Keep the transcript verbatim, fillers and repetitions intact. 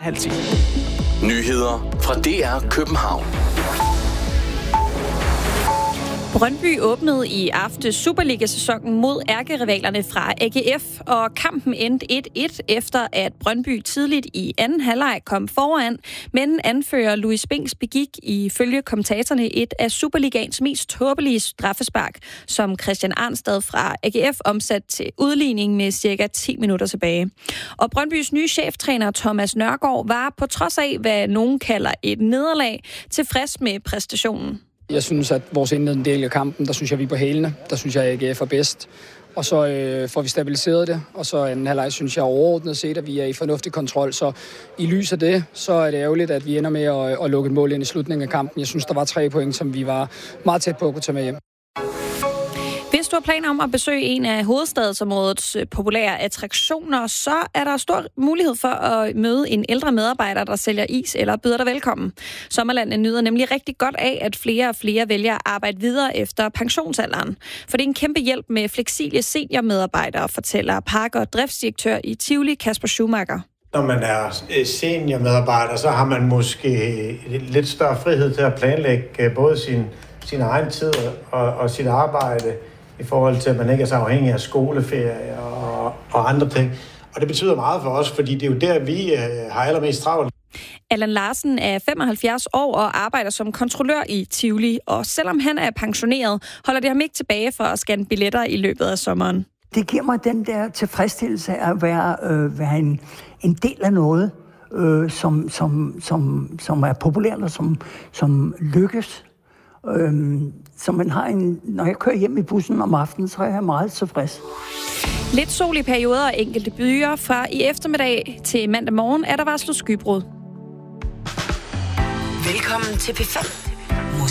halv ti. Nyheder fra D R København. Brøndby åbnede i aftes Superliga-sæsonen mod ærkerivalerne fra A G F, og kampen endte et et efter, at Brøndby tidligt i anden halvleg kom foran, men anfører Louis Binks begik ifølge kommentatorerne et af Superligaens mest tåbelige straffespark, som Christian Arnstad fra A G F omsat til udligning med cirka ti minutter tilbage. Og Brøndbys nye cheftræner Thomas Nørgaard var på trods af, hvad nogen kalder et nederlag, tilfreds med præstationen. Jeg synes, at vores indledende del af kampen, der synes jeg, vi er på hælene. Der synes jeg, at A G F er bedst. Og så øh, får vi stabiliseret det. Og så anden halvleg synes jeg overordnet set, at vi er i fornuftig kontrol. Så i lys af det, så er det ærgerligt, at vi ender med at, at lukke et mål ind i slutningen af kampen. Jeg synes, der var tre point, som vi var meget tæt på at kunne tage med hjem. Hvis du har planer om at besøge en af hovedstadsområdets populære attraktioner, så er der stor mulighed for at møde en ældre medarbejder, der sælger is eller byder dig velkommen. Sommerlandet nyder nemlig rigtig godt af, at flere og flere vælger at arbejde videre efter pensionsalderen. For det er en kæmpe hjælp med fleksible seniormedarbejdere, fortæller park- og driftsdirektør i Tivoli, Kasper Schumacher. Når man er seniormedarbejder, så har man måske lidt større frihed til at planlægge både sin, sin egen tid og, og sit arbejde, i forhold til, at man ikke er så afhængig af skoleferie og, og andre ting. Og det betyder meget for os, fordi det er jo der, vi øh, har allermest travlt. Allan Larsen er femoghalvfjerds år og arbejder som kontrollør i Tivoli. Og selvom han er pensioneret, holder det ham ikke tilbage for at scanne billetter i løbet af sommeren. Det giver mig den der tilfredsstillelse af at være, øh, være en, en del af noget, øh, som, som, som, som er populært og som, som lykkes. Øhm, så man har en, når jeg kører hjem i bussen om aftenen, så er jeg meget tilfreds. Lidt sol i perioder og enkelte byer. Fra i eftermiddag til mandag morgen er der varslet skybrud. Velkommen til P fem.